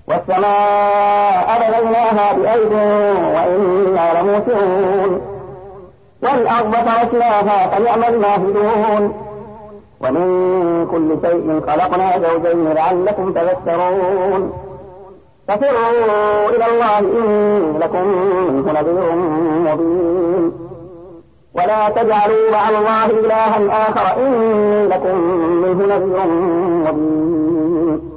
والسماء بنيناها بأيد وإنا لموسعون والأرض فرشناها فنعم الماهدون ومن كل شيء خلقنا زوجين لعلكم تذكرون ففروا إلى الله إني لكم منه نذير مبين ولا تجعلوا مع الله إلها آخر إني لكم منه نذير مبين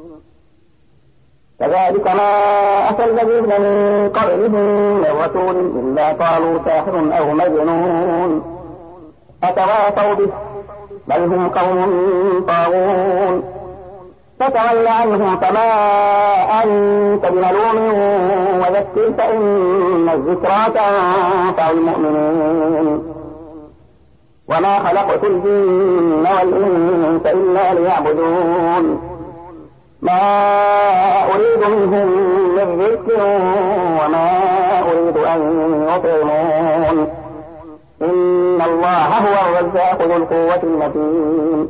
كذلك ما أتى الذين من قبلهم من رسول إلا قالوا ساحر أو مجنون أتواصوا به بل هم قوم طاغون فتول عنهم فما أنت بملوم وذكر فإن الذكرى تنفع المؤمنين وما خلقت الجن والإنس إلا ليعبدون ما أريد منهم من رزق وما أريد أن يطعمون إن الله هو الرزاق ذو القوة المتين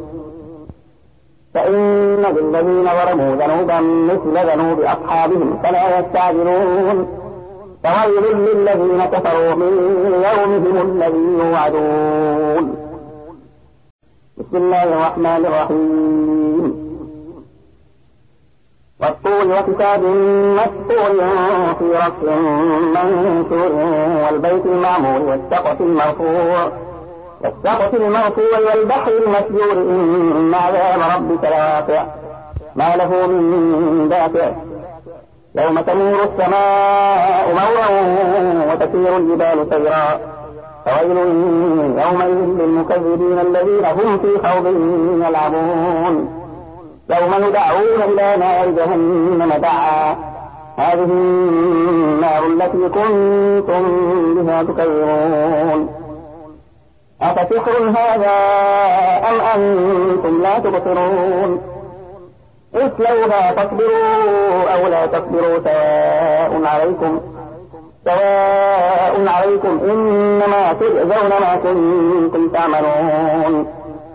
فإن للذين ظلموا ذنوبا مثل ذنوب أصحابهم فلا يستعجلون فويل للذين كفروا من يومهم الذي يوعدون بسم الله الرحمن الرحيم والطول وكتاب مسطور في رق منشور والبيت المعمور والسقف المرفوع والبحر المسجور إن عذاب ربك لواقع ما له من دافع يوم تمور السماء مورا وتسير الجبال سيرا فويل يومئذ للمكذبين الذين هم في خوض يلعبون يوم يدعون إلى نار جهنم دعا هذه النار التي كنتم بها تكذبون أفسحر هذا أم أنتم لا تبصرون اصلوها فاصبروا أو لا تصبروا سواء عليكم إنما تجزون ما كنتم تعملون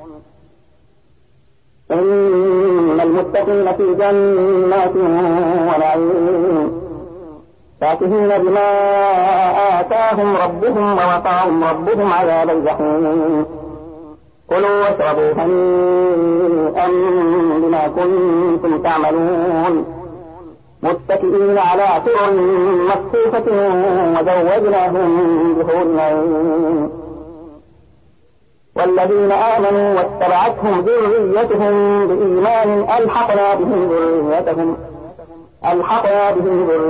إن المتقين في جنات ونعيم فاكهين بما آتاهم ربهم ووقاهم ربهم عذاب الجحيم كلوا واشربوا هنيئا بما كنتم تعملون متكئين على سرر مصفوفة وزوجناهم بحور عين والذين آمنوا واتبعتهم ذريتهم بإيمان ألحقنا بهم ذريتهم